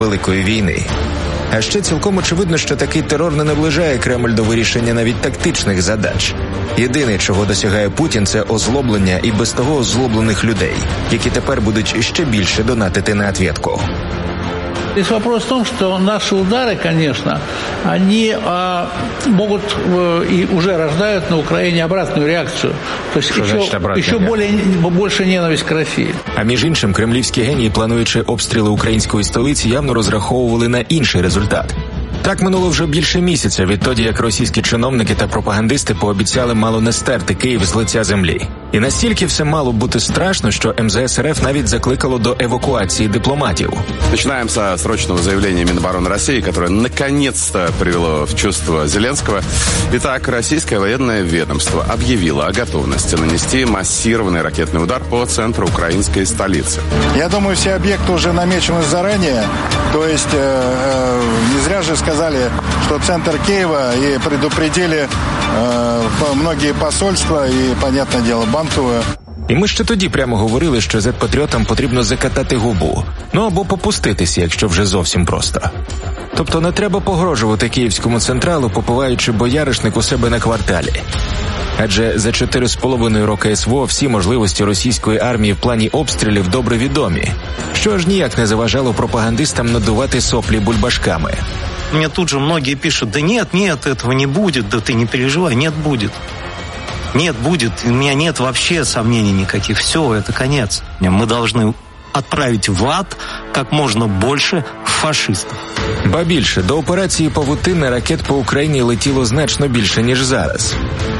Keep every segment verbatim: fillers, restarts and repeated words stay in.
Великої війни. А ще цілком очевидно, що такий терор не наближає Кремль до вирішення навіть тактичних задач. Єдине, чого досягає Путін, це озлоблення і без того озлоблених людей, які тепер будуть ще більше донатити на ответку. Здесь вопрос в том, что наши удары, конечно, они а, могут э, и уже рождают на Украине обратную реакцию. То есть еще, еще более, больше ненависть к России. А між іншим, кремлівські генії, плануючи обстріли української столиці, явно розраховували на інший результат. Так минуло вже більше місяця відтоді, як російські чиновники та пропагандисти пообіцяли мало не стерти Київ з лиця землі. І настільки все мало бути страшно, що ем зе ес ер еф навіть закликало до евакуації дипломатів. Начинаем со срочного заявления Минобороны России, которое наконец-то привело в чувство Зеленского. Итак, российское военное ведомство объявило о готовности нанести массированный ракетный удар по центру украинской столицы. Я думаю, все объекты уже намечены заранее. То есть э, э, не зря же сказали, что центр Киева, и предупредили э, многие посольства и, понятное дело, Банковое. І ми ще тоді прямо говорили, що зет-патріотам потрібно закатати губу. Ну або попуститися, якщо вже зовсім просто. Тобто не треба погрожувати Київському централу, попиваючи бояришник у себе на кварталі. Адже за чотири з половиною роки ес ве о всі можливості російської армії в плані обстрілів добре відомі, що аж ніяк не заважало пропагандистам надувати соплі бульбашками. Мне тут же многие пишут: да нет, нет, этого не будет, да ты не переживай, нет, будет. Нет, будет, у меня нет вообще сомнений никаких, все, это конец. Мы должны отправить в ад как можно больше фашистів. Ба більше, до операції «Павутинна» ракет по Україні летіло значно більше, ніж зараз.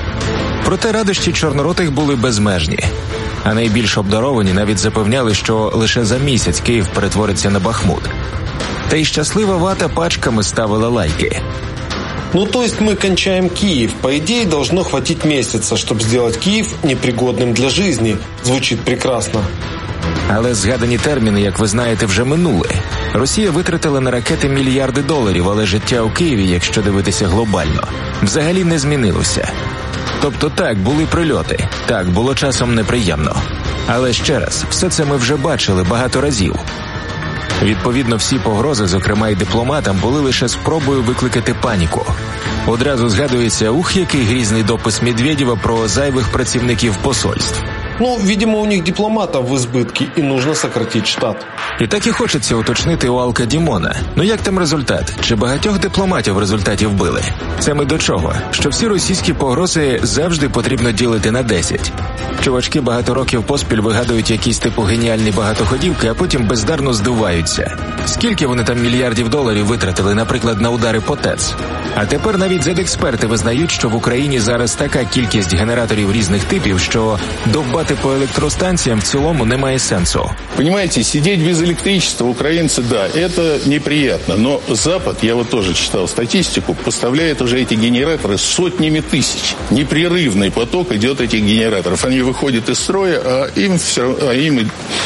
Проте радощі чорноротих були безмежні. А найбільш обдаровані навіть запевняли, що лише за місяць Київ перетвориться на Бахмут. Та й щаслива вата пачками ставила лайки. Ну, то есть мы кончаем Киев. По идее, должно хватить месяца, чтобы сделать Киев непригодным для жизни. Звучит прекрасно. Але згадані терміни, як ви знаєте, вже минули. Росія витратила на ракети мільярди доларів, але життя у Києві, якщо дивитися глобально, взагалі не змінилося. Тобто так, були прильоти, так, було часом неприємно. Але ще раз, все це ми вже бачили багато разів. Відповідно, всі погрози, зокрема і дипломатам, були лише спробою викликати паніку. Одразу згадується, ух, який грізний допис Медведєва про зайвих працівників посольств. Ну, видимо, у них дипломатов в избытке, и нужно сократить штат. І так і хочеться уточнити у Алка Дімона. Ну як там результат? Чи багатьох дипломатів в результаті вбили? Це ми до чого? Що всі російські погрози завжди потрібно ділити на десять. Чувачки багато років поспіль вигадують якісь типу геніальні багатоходівки, а потім бездарно здуваються. Скільки вони там мільярдів доларів витратили, наприклад, на удари по ТЕЦ? А тепер навіть зет-експерти визнають, що в Україні зараз така кількість генераторів різних типів, що довбати по електростанціям в цілому немає сенсу. Понимаете, сидеть без электричества украинцы, да, это неприятно. Но Запад, я вот тоже читал статистику, поставляет уже эти генераторы сотнями тысяч. Непрерывный поток идет этих генераторов. Они выходят из строя, а им, все, а им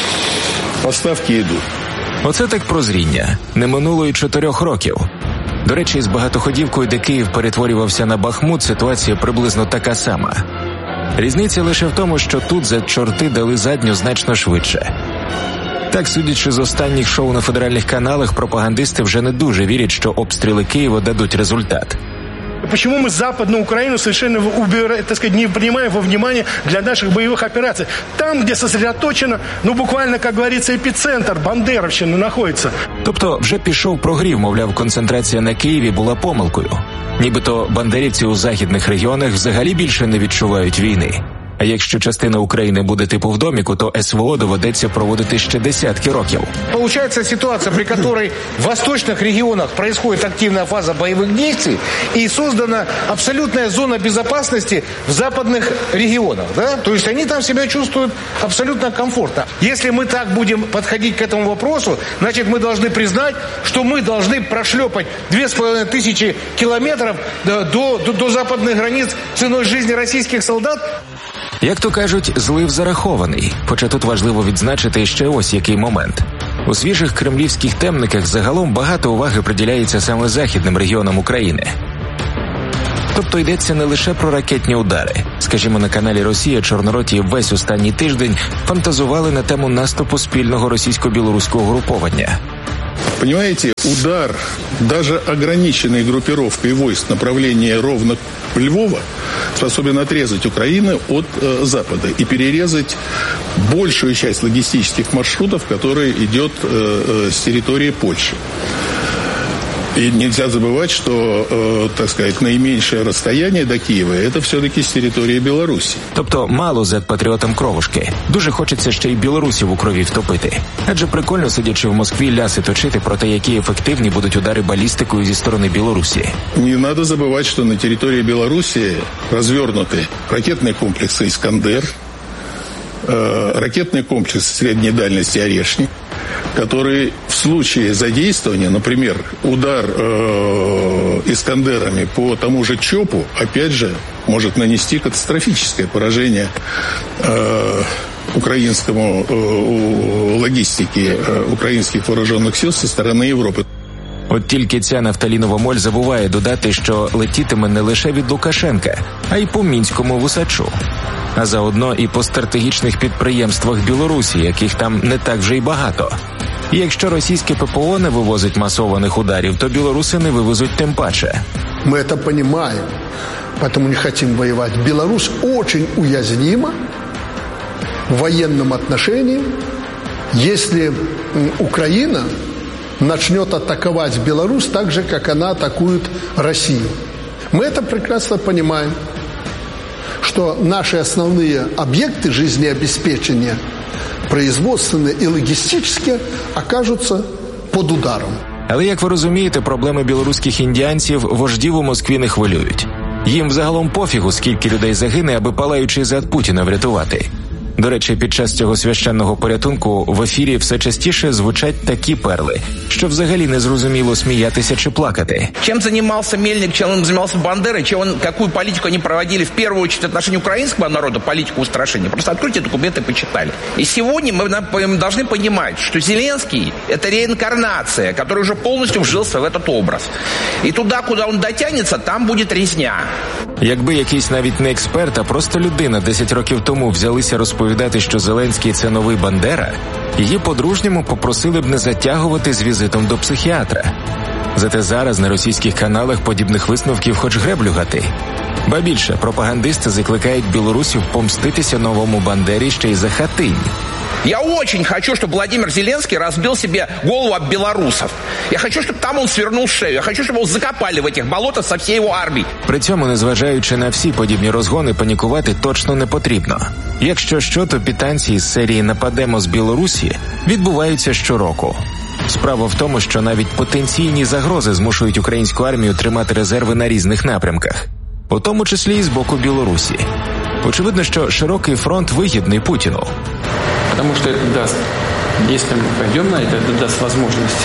поставки идут. Оце так прозріння. Не минуло й чотирьох років. До речі, з багатоходівкою, де Київ перетворювався на Бахмут, ситуація приблизно така сама. Різниця лише в тому, що тут за чорти дали задню значно швидше. Так, судячи з останніх шоу на федеральних каналах, пропагандисти вже не дуже вірять, що обстріли Києва дадуть результат. Почему мы Западную Украину совершенно убираем, так сказать, не принимаем во внимание для наших боевых операций? Там, где сосредоточено, ну буквально, как говорится, епіцентр бандеровщини находится. Тобто вже пішов прогрів, мовляв, концентрація на Києві була помилкою. Нібито бандерівці у західних регіонах взагалі більше не відчувають війни. А якщо частина України буде типу в доміку, то ес ве о доведеться проводити ще десятки років. Получается ситуация, при которой в восточных регионах происходит активная фаза боевых действий и создана абсолютная зона безопасности в западных регионах. Да? То есть они там себя чувствуют абсолютно комфортно. Если мы так будем подходить к этому вопросу, значит мы должны признать, что мы должны прошлепать две с половиной тысячи километров до, до, до западных границ ценой жизни российских солдат. Як то кажуть, злив зарахований. Хоча тут важливо відзначити ще ось який момент. У свіжих кремлівських темниках загалом багато уваги приділяється саме західним регіонам України. Тобто йдеться не лише про ракетні удари. Скажімо, на каналі «Росія» чорнороті весь останній тиждень фантазували на тему наступу спільного російсько-білоруського груповання. Понимаете, удар даже ограниченной группировкой войск направления ровно Львова способен отрезать Украину от э, Запада и перерезать большую часть логистических маршрутов, которые идет э, э, с территории Польши. И нельзя забывать, что, э, так сказать, наименьшее розстояние до Києва – это все-таки з території Білорусі. Тобто мало зет-патріотам кровушки. Дуже хочеться ще й білорусів у крові втопити. Адже прикольно, сидячи в Москві, ляси точити про те, які ефективні будуть удари балістикою зі сторони Білорусі. Не надо забывать, что на территории Беларуси развернуты ракетные комплексы «Искандер», э, ракетный комплекс средней дальности «Орешник», который в случае задействования, например, удар э, «Искандерами» по тому же ЧОПу, опять же, может нанести катастрофическое поражение э, украинскому э, логистике э, украинских вооруженных сил со стороны Европы. От тільки ця нафталінова моль забуває додати, що летітиме не лише від Лукашенка, а й по мінському вусачу. А заодно і по стратегічних підприємствах Білорусі, яких там не так вже й багато. І якщо російське ППО не вивозить масованих ударів, то білоруси не вивезуть тим паче. Ми це розуміємо, тому не хочемо воювати. Білорусь дуже уязвима в воєнному отношении, якщо Україна начнет атаковать Беларусь так же, как она атакует Россию. Мы это прекрасно понимаем, что наши основные объекты жизнеобеспечения, производственные и логистические, окажутся под ударом. Але, як ви розумієте, проблеми білоруських індіанців вождів у Москві не хвилюють. Їм взагалом пофігу, скільки людей загине, аби палаючий зад Путіна врятувати. До речі, під час цього священного порятунку в ефірі все частіше звучать такі перли, що взагалі не зрозуміло сміятися чи плакати. Чем занимался Мельник, чем он занимался Бандерой, чем он, какую политику они проводили в первую очередь в отношении украинского народа, политику устрашения. Просто откройте документы и почитали. И сегодня мы должны понимать, что Зеленский – это реинкарнация, который уже полностью вжился в этот образ. И туда, куда он дотянется, там будет резня. Якби якийсь навіть не експерт, а просто людина десять років тому взялися розповідати, що Зеленський – це новий Бандера, її по-дружньому попросили б не затягувати з візитом до психіатра. Зате зараз на російських каналах подібних висновків хоч греблю гати. Ба більше, пропагандисти закликають білорусів помститися новому Бандері ще й за хатинь. Я очень хочу, чтобы Владимир Зеленский разбил себе голову об белорусов. Я хочу, чтобы там он свернул шею. Я хочу, чтобы его закопали в этих болотах со всей его армией. При цьому, незважаючи на всі подібні розгони, панікувати точно не потрібно. Якщо що, то підтанці з серії «Нападемо з Білорусі» відбуваються щороку. Справа в тому, що навіть потенційні загрози змушують українську армію тримати резерви на різних напрямках, у тому числі і з боку Білорусі. Очевидно, що широкий фронт вигідний Путіну. Потому что это даст, если мы пойдем на это, это даст возможность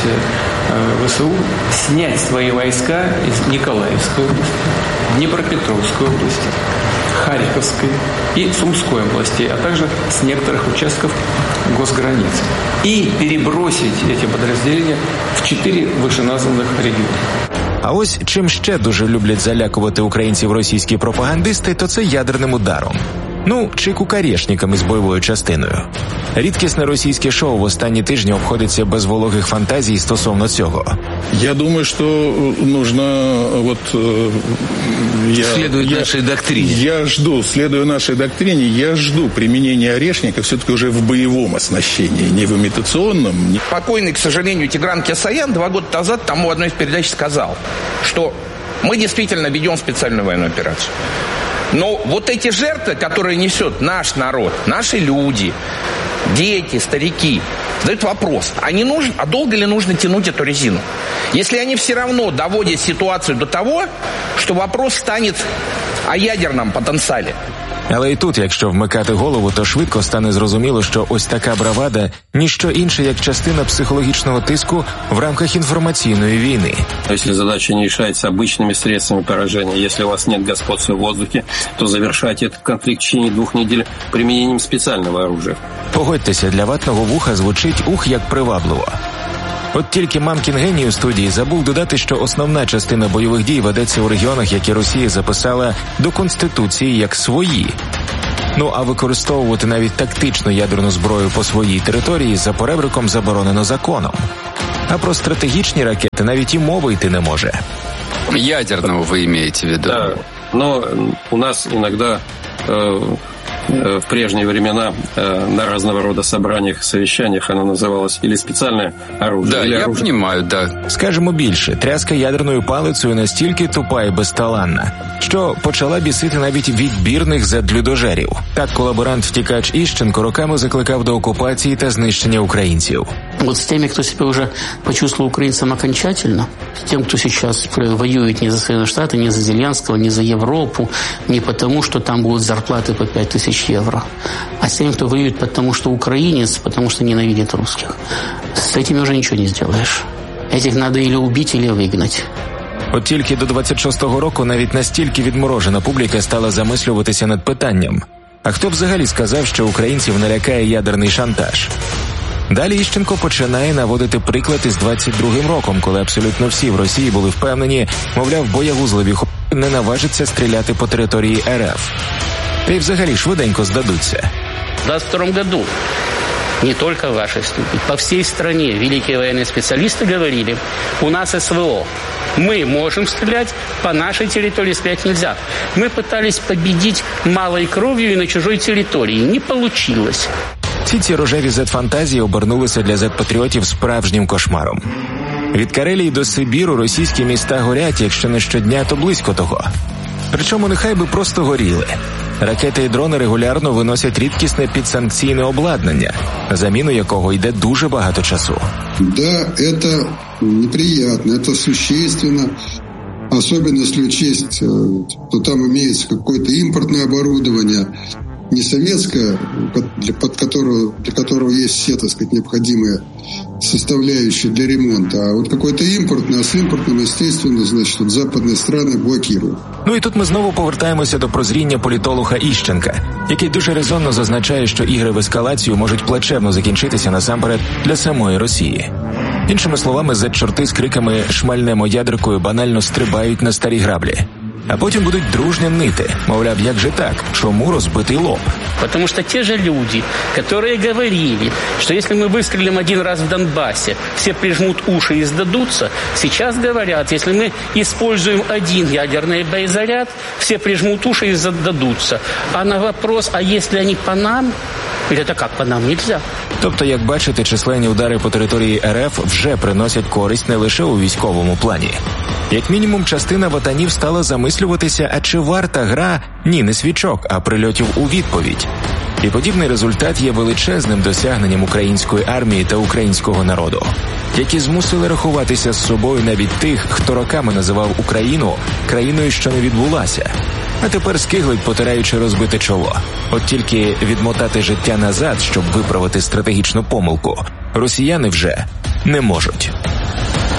э, ВСУ снять свои войска из Николаевской области, Днепропетровской области, Харьковской и Сумской областей, а также с некоторых участков госграниц. И перебросить эти подразделения в четыре вышеназванных региона. А ось чим ще дуже люблять залякувати українців російські пропагандисти, то це ядерним ударом. Ну, чи кукарєшниками з бойовою частиною. Рідкісне російське шоу в останні тижні обходиться без вологих фантазій стосовно цього. Я думаю, что нужно вот... Я, Следует я, нашей доктрине. Я жду, следуя нашей доктрине, я жду применения орешника все-таки уже в боевом оснащении, не в имитационном. Покойный, к сожалению, Тигран Кесаян два года назад тому в одной из передач сказал, что мы действительно ведем специальную военную операцию. Но вот эти жертвы, которые несет наш народ, наши люди, дети, старики, задают вопрос, а, не нужно, а долго ли нужно тянуть эту резину? Если они все равно доводят ситуацию до того, что вопрос станет о ядерном потенциале. Але і тут, якщо вмикати голову, то швидко стане зрозуміло, що ось така бравада – ніщо інше, як частина психологічного тиску в рамках інформаційної війни. Если задача не решается обычными средствами поражения, если у вас нет господства в воздухе, то завершайте этот конфликт в течение двух недель применением специального оружия. Погодьтеся, для ватного вуха звучить ух як привабливо. От тільки мамкін геній у студії забув додати, що основна частина бойових дій ведеться у регіонах, які Росія записала до Конституції як свої. Ну а використовувати навіть тактичну ядерну зброю по своїй території за поребриком заборонено законом. А про стратегічні ракети навіть і мови йти не може. Ядерного вы имеете в виду? Да, но у нас иногда э, э, в прежние времена э, на разного рода собраниях, совещаниях оно называлось или специальное оружие, да, или я оружие. понимаю, да. Скажемо більше, тряска ядерною палицею настільки тупа і безталанна, що почала бісити навіть відбірних задлюдожерів. Так колаборант-втікач Іщенко роками закликав до окупації та знищення українців. Вот с теми, кто себя уже почувствовал украинцем окончательно, с тем, кто сейчас воюет не за Соединенные Штаты, не за Зеленского, не за Европу, не потому, что там будут зарплаты по пять тысяч евро, а с теми, кто воюет потому, что украинец, потому что ненавидит русских. С этими уже ничего не сделаешь. Этих надо или убить, или выгнать. От тільки до двадцять шостого року навіть настільки відморожена публіка стала замислюватися над питанням. А хто взагалі сказав, що українців налякає ядерний шантаж? Далі Іщенко починає наводити приклад із двадцять другим роком, коли абсолютно всі в Росії були впевнені, мовляв, боягузливі ху... не наважаться стріляти по території РФ. Та й взагалі швиденько здадуться. В двадцать втором году не только в вашей студии, по всей стране великие военные специалисты говорили, у нас СВО. Мы можем стрелять, по нашей территории стрелять нельзя. Мы пытались победить малой кровью и на чужой территории. Не получилось. Всі ці рожеві зет-фантазії обернулися для зет-патріотів справжнім кошмаром. Від Карелії до Сибіру російські міста горять, якщо не щодня, то близько того. Причому нехай би просто горіли. Ракети і дрони регулярно виносять рідкісне підсанкційне обладнання, на заміну якого йде дуже багато часу. Да, это неприятно, это существенно. Особенно если учесть, что там имеется какое-то импортное оборудование, не советское, для, под которого, для которого есть все, так сказать, необходимые составляющие для ремонта, а вот какое-то импортное, а с импортным, естественно, значит, вот западные страны блокируют. Ну і тут ми знову повертаємося до прозріння політолога Іщенка, який дуже резонно зазначає, що ігри в ескалацію можуть плачевно закінчитися насамперед для самої Росії. Іншими словами, зет-чорти з криками «шмальнемо ядеркою» банально стрибають на старі граблі. А потім будуть дружньо нити. Мовляв, як же так? Чому розбитий лоб? Потому что те же люди, которые говорили, что если мы выстрелим один раз в Донбассе, все прижмут уши и сдадутся, сейчас говорят, если мы используем один ядерный боезаряд, все прижмут уши и сдадутся. А на вопрос, а если они по нам? Или это как, по нам нельзя? Тобто, як бачите, численні удари по території РФ вже приносять користь не лише у військовому плані. Як мінімум, частина ватанів стала замислюватися, а чи варта гра, ні, не свічок, а прильотів у відповідь. І подібний результат є величезним досягненням української армії та українського народу, які змусили рахуватися з собою навіть тих, хто роками називав Україну країною, що не відбулася. А тепер скиглить, потираючи розбите чоло. От тільки відмотати життя назад, щоб виправити стратегічну помилку, росіяни вже не можуть.